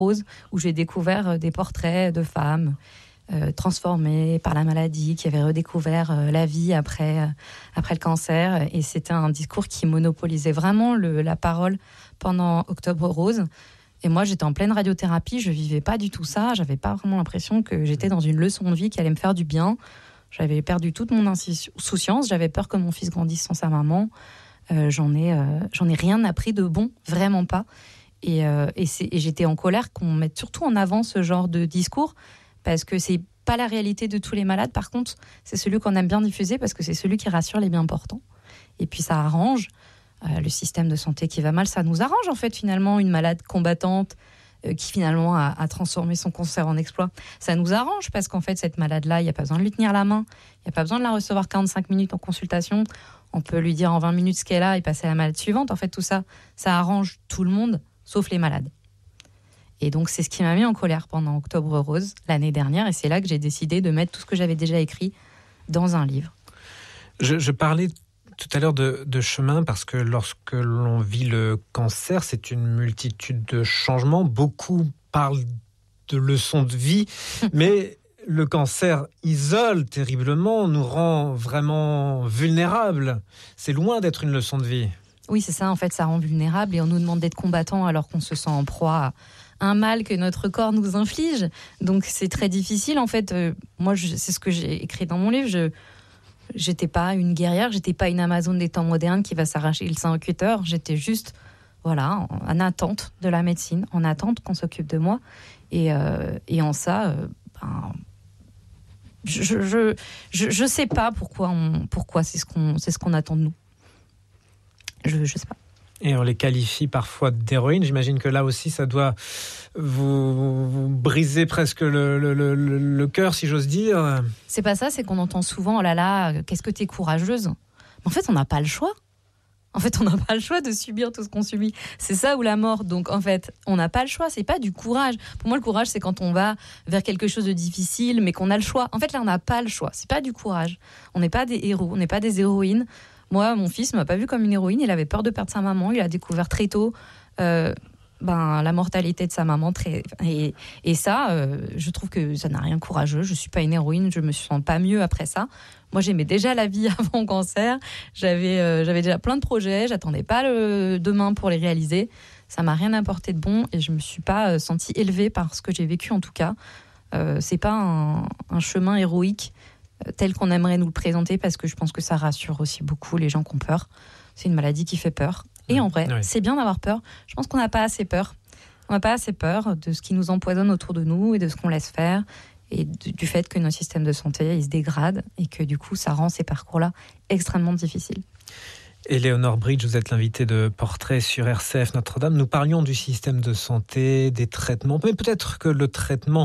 Rose, où j'ai découvert des portraits de femmes transformées par la maladie, qui avaient redécouvert la vie après le cancer. Et c'était un discours qui monopolisait vraiment la parole pendant Octobre Rose. Et moi, j'étais en pleine radiothérapie, je vivais pas du tout ça. J'avais pas vraiment l'impression que j'étais dans une leçon de vie qui allait me faire du bien. J'avais perdu toute mon insouciance. J'avais peur que mon fils grandisse sans sa maman. J'en ai rien appris de bon, vraiment pas. Et j'étais en colère qu'on mette surtout en avant ce genre de discours, parce que c'est pas la réalité de tous les malades. Par contre, c'est celui qu'on aime bien diffuser parce que c'est celui qui rassure les bien portants. Et puis ça arrange le système de santé qui va mal. Ça nous arrange en fait finalement une malade combattante qui finalement a transformé son cancer en exploit. Ça nous arrange parce qu'en fait cette malade-là, il n'y a pas besoin de lui tenir la main, il n'y a pas besoin de la recevoir 45 minutes en consultation. On peut lui dire en 20 minutes ce qu'elle a et passer à la malade suivante. En fait tout ça, ça arrange tout le monde sauf les malades. Et donc, c'est ce qui m'a mis en colère pendant Octobre Rose, l'année dernière. Et c'est là que j'ai décidé de mettre tout ce que j'avais déjà écrit dans un livre. Je parlais tout à l'heure de chemin, parce que lorsque l'on vit le cancer, c'est une multitude de changements. Beaucoup parlent de leçons de vie, mais le cancer isole terriblement, nous rend vraiment vulnérables. C'est loin d'être une leçon de vie. Oui, c'est ça. En fait, ça rend vulnérable et on nous demande d'être combattant alors qu'on se sent en proie à un mal que notre corps nous inflige. Donc, c'est très difficile. En fait, moi, c'est ce que j'ai écrit dans mon livre. J'étais pas une guerrière, j'étais pas une Amazone des temps modernes qui va s'arracher le sein au cutter. J'étais juste, voilà, en attente de la médecine, en attente qu'on s'occupe de moi. Et en ça, je sais pas pourquoi c'est ce qu'on attend de nous. Je sais pas. Et on les qualifie parfois d'héroïnes. J'imagine que là aussi, ça doit vous briser presque le cœur, si j'ose dire. C'est pas ça, c'est qu'on entend souvent, oh là là, qu'est-ce que t'es courageuse. Mais en fait, on n'a pas le choix. En fait, on n'a pas le choix de subir tout ce qu'on subit. C'est ça ou la mort. Donc, en fait, on n'a pas le choix. C'est pas du courage. Pour moi, le courage, c'est quand on va vers quelque chose de difficile, mais qu'on a le choix. En fait, là, on n'a pas le choix. C'est pas du courage. On n'est pas des héros, on n'est pas des héroïnes. Moi, mon fils ne m'a pas vu comme une héroïne. Il avait peur de perdre sa maman. Il a découvert très tôt la mortalité de sa maman. Et ça, je trouve que ça n'a rien de courageux. Je ne suis pas une héroïne. Je ne me sens pas mieux après ça. Moi, j'aimais déjà la vie avant le cancer. J'avais déjà plein de projets. Je n'attendais pas le demain pour les réaliser. Ça ne m'a rien apporté de bon. Et je ne me suis pas sentie élevée par ce que j'ai vécu, en tout cas. Ce n'est pas un chemin héroïque tel qu'on aimerait nous le présenter, parce que je pense que ça rassure aussi beaucoup les gens qui ont peur. C'est une maladie qui fait peur. Et en vrai, c'est bien d'avoir peur. Je pense qu'on n'a pas assez peur. On n'a pas assez peur de ce qui nous empoisonne autour de nous et de ce qu'on laisse faire, et du fait que notre système de santé il se dégrade et que du coup, ça rend ces parcours-là extrêmement difficiles. Éléonore Bridge, vous êtes l'invitée de Portrait sur RCF Notre-Dame. Nous parlions du système de santé, des traitements, mais peut-être que le traitement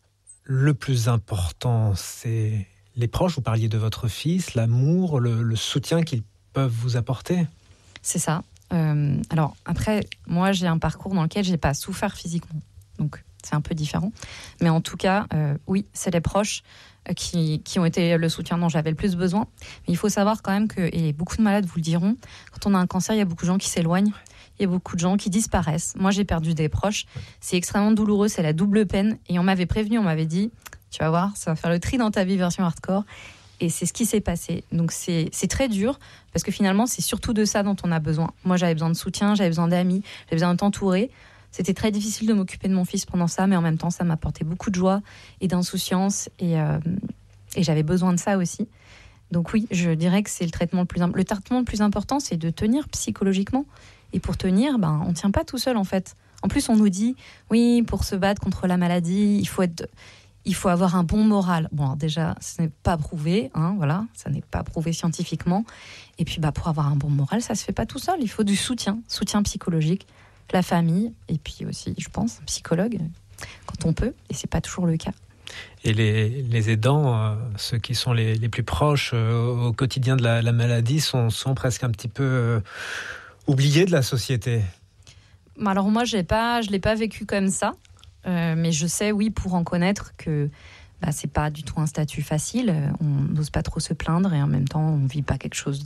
le plus important, c'est les proches. Vous parliez de votre fils, l'amour, le soutien qu'ils peuvent vous apporter. C'est ça. Alors après, moi j'ai un parcours dans lequel j'ai pas souffert physiquement, donc c'est un peu différent. Mais en tout cas, oui, c'est les proches qui ont été le soutien dont j'avais le plus besoin. Mais il faut savoir quand même que, et beaucoup de malades vous le diront, quand on a un cancer, il y a beaucoup de gens qui s'éloignent. Il y a beaucoup de gens qui disparaissent. Moi, j'ai perdu des proches. C'est extrêmement douloureux, c'est la double peine. Et on m'avait prévenu, on m'avait dit, tu vas voir, ça va faire le tri dans ta vie version hardcore. Et c'est ce qui s'est passé. Donc c'est très dur, parce que finalement, c'est surtout de ça dont on a besoin. Moi, j'avais besoin de soutien, j'avais besoin d'amis, j'avais besoin de t'entourer. C'était très difficile de m'occuper de mon fils pendant ça, mais en même temps, ça m'apportait beaucoup de joie et d'insouciance. Et j'avais besoin de ça aussi. Donc oui, je dirais que c'est le traitement le traitement le plus important, c'est de tenir psychologiquement. Et pour tenir, on ne tient pas tout seul, en fait. En plus, on nous dit, oui, pour se battre contre la maladie, il faut avoir un bon moral. Bon, alors déjà, ce n'est pas prouvé, voilà, ça n'est pas prouvé scientifiquement. Et puis, pour avoir un bon moral, ça ne se fait pas tout seul. Il faut du soutien psychologique, la famille, et puis aussi, je pense, un psychologue, quand on peut, et ce n'est pas toujours le cas. Et les aidants, ceux qui sont les plus proches au quotidien de la maladie, sont presque un petit peu oubliés de la société. Alors moi, je l'ai pas vécu comme ça. Mais je sais, oui, pour en connaître, que c'est pas du tout un statut facile. On n'ose pas trop se plaindre et en même temps, on vit quelque chose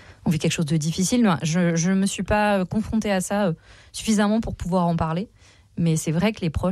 de difficile. Je me suis pas confrontée à ça suffisamment pour pouvoir en parler. Mais c'est vrai que les proches